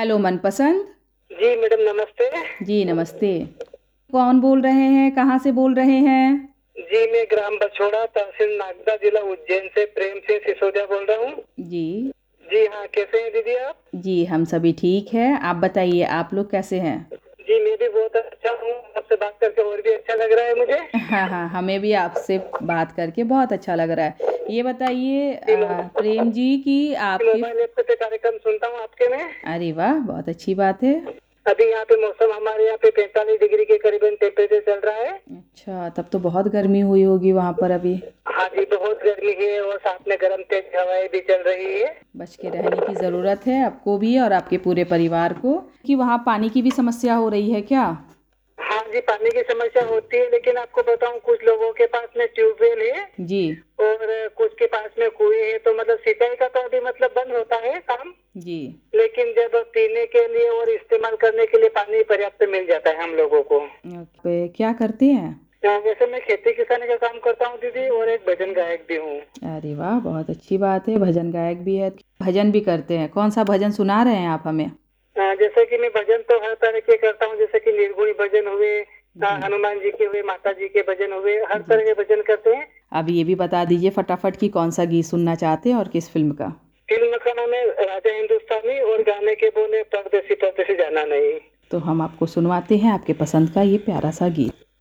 Hello मनपसंद। जी madam नमस्ते। जी नमस्ते। कौन बोल रहे हैं, कहाँ से बोल रहे हैं? जी मैं ग्राम बछोड़ा तहसील नागदा जिला उज्जैन से प्रेम सिंह सिसोदिया बोल रहा हूँ। जी जी हाँ, कैसे हैं दीदी आप? जी हम सभी ठीक है। आप बताइए, आप लोग कैसे हैं? जी मैं भी बहुत अच्छा हूँ, आपसे बात करके और भी अच्छा लग रहा है मुझे। हाँ हाँ, हमें भी आपसे बात करके बहुत अच्छा लग रहा है। ये बताइए जी प्रेम जी की आपके। मोबाइल ऐप पे कार्यक्रम सुनता हूँ आपके में। अरे वाह, बहुत अच्छी बात है। अभी यहाँ पे मौसम हमारे यहाँ पे 45 डिग्री के करीबन टेम्परेचर चल रहा है। अच्छा, तब तो बहुत गर्मी हुई होगी वहाँ पर अभी। हाँ जी बहुत गर्मी है और साथ में गर्म तेज हवाएं भी चल रही है। बच के रहने की ज़रूरत है आपको भी और आपके पूरे परिवार को। कि वहाँ पानी की भी समस्या हो रही है क्या? हाँ जी पानी की समस्या होती है, लेकिन आपको बताऊं कुछ लोगों के पास में ट्यूबवेल है जी और कुछ के पास में कुएं है, तो मतलब सिंचाई का तो अभी मतलब बंद होता है काम। जी। लेकिन जब पीने के लिए और इस्तेमाल करने के लिए पानी पर्याप्त मिल जाता है हम लोगों को। ओके, क्या करते हैं? वैसे मैं खेती किसानी का काम करता हूँ दीदी, और एक भजन गायक भी हूँ। अरे वाह, बहुत अच्छी बात है। भजन गायक भी है, भजन भी करते हैं। कौन सा भजन सुना रहे हैं आप हमें? जैसे कि मैं भजन तो हर तरह के करता हूँ, जैसे कि निर्गुणी भजन हुए, जी हनुमान जी के हुए, माता जी के भजन हुए, हर जी। तरह के भजन करते हैं। अब ये भी बता दीजिए फटाफट कि कौन सा गीत सुनना चाहते हैं और किस फिल्म का? फिल्म का नाम है राजा हिंदुस्तानी और गाने के बोले परदेसी परदेसी जाना नहीं। तो हम आपको सुनवाते हैं आपके पसंद का ये प्यारा सा गीत।